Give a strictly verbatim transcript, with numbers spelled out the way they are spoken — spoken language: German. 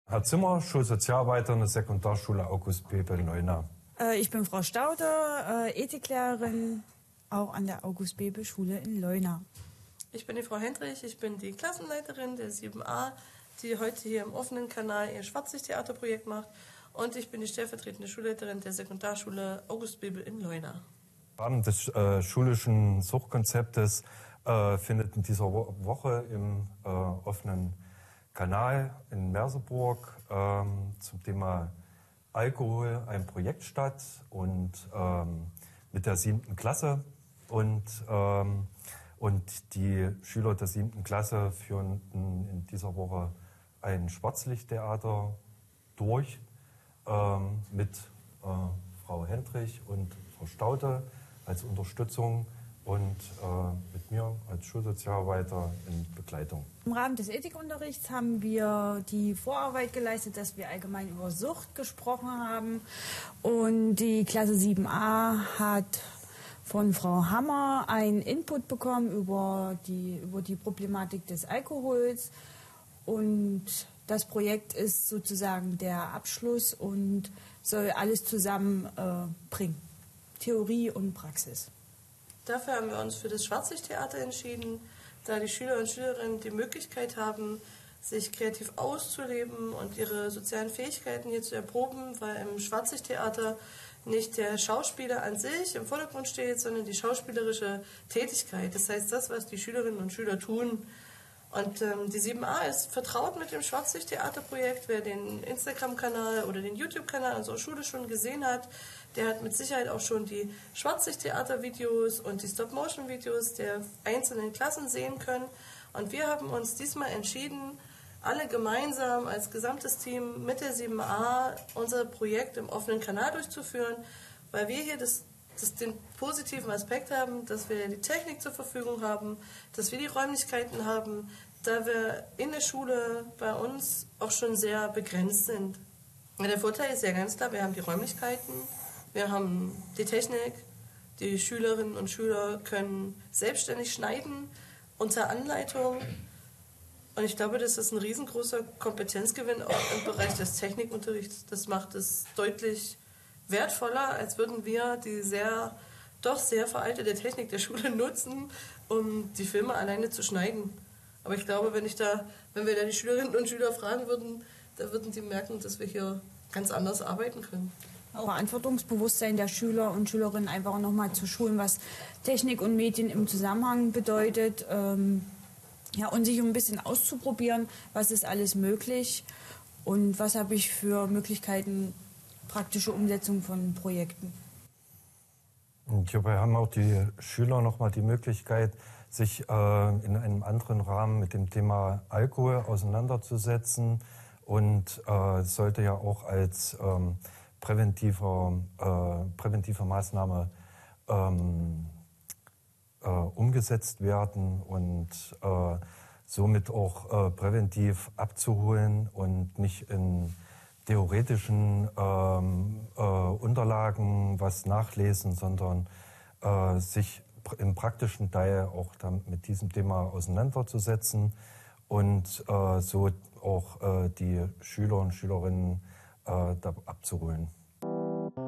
Herr Zimmer, Schulsozialarbeiter in der Sekundarschule August Bebel Leuna. Äh, ich bin Frau Stauder, äh, Ethiklehrerin, auch an der August Bebel Schule in Leuna. Ich bin die Frau Hendrich, ich bin die Klassenleiterin der sieben a, die heute hier im offenen Kanal ihr Schwarzlicht-Theaterprojekt macht. Und ich bin die stellvertretende Schulleiterin der Sekundarschule August Bebel in Leuna. Im Rahmen des äh, schulischen Suchtkonzeptes äh, findet in dieser Wo Woche im äh, offenen Kanal in Merseburg ähm, zum Thema Alkohol ein Projekt statt und ähm, mit der siebten Klasse und, ähm, und die Schüler der siebten Klasse führen in, in dieser Woche ein Schwarzlichttheater durch ähm, mit äh, Frau Hendrich und Frau Staude als Unterstützung und äh, mit mir als Schulsozialarbeiter in Begleitung. Im Rahmen des Ethikunterrichts haben wir die Vorarbeit geleistet, dass wir allgemein über Sucht gesprochen haben. Und die Klasse sieben a hat von Frau Hammer einen Input bekommen über die, über die Problematik des Alkohols. Und das Projekt ist sozusagen der Abschluss und soll alles zusammenbringen, äh, bringen. Theorie und Praxis. Dafür haben wir uns für das Schwarzlichttheater entschieden, da die Schüler und Schülerinnen die Möglichkeit haben, sich kreativ auszuleben und ihre sozialen Fähigkeiten hier zu erproben, weil im Schwarzlichttheater nicht der Schauspieler an sich im Vordergrund steht, sondern die schauspielerische Tätigkeit. Das heißt, das, was die Schülerinnen und Schüler tun. Und ähm, die sieben a ist vertraut mit dem Schwarzlicht-Theaterprojekt. Wer den Instagram-Kanal oder den YouTube-Kanal unserer Schule schon gesehen hat, der hat mit Sicherheit auch schon die Schwarzlicht-Theater-Videos und die Stop-Motion-Videos der einzelnen Klassen sehen können. Und wir haben uns diesmal entschieden, alle gemeinsam als gesamtes Team mit der sieben a unser Projekt im offenen Kanal durchzuführen, weil wir hier das Das den positiven Aspekt haben, dass wir die Technik zur Verfügung haben, dass wir die Räumlichkeiten haben, da wir in der Schule bei uns auch schon sehr begrenzt sind. Der Vorteil ist ja ganz klar, wir haben die Räumlichkeiten, wir haben die Technik, die Schülerinnen und Schüler können selbstständig schneiden unter Anleitung. Und ich glaube, das ist ein riesengroßer Kompetenzgewinn auch im Bereich des Technikunterrichts. Das macht es deutlich wertvoller, als würden wir die sehr, doch sehr veraltete Technik der Schule nutzen, um die Filme alleine zu schneiden. Aber ich glaube, wenn, ich da, wenn wir da die Schülerinnen und Schüler fragen würden, da würden sie merken, dass wir hier ganz anders arbeiten können. Verantwortungsbewusstsein der Schüler und Schülerinnen einfach nochmal zu schulen, was Technik und Medien im Zusammenhang bedeutet. Ähm, ja, und sich ein bisschen auszuprobieren, was ist alles möglich und was habe ich für Möglichkeiten, praktische Umsetzung von Projekten. Und hierbei haben auch die Schüler noch mal die Möglichkeit, sich äh, in einem anderen Rahmen mit dem Thema Alkohol auseinanderzusetzen und äh, sollte ja auch als ähm, präventiver, äh, präventive Maßnahme ähm, äh, umgesetzt werden und äh, somit auch äh, präventiv abzuholen und nicht in theoretischen ähm, äh, Unterlagen was nachlesen, sondern äh, sich pr im praktischen Teil auch dann mit diesem Thema auseinanderzusetzen und äh, so auch äh, die Schüler und Schülerinnen äh, da abzuholen.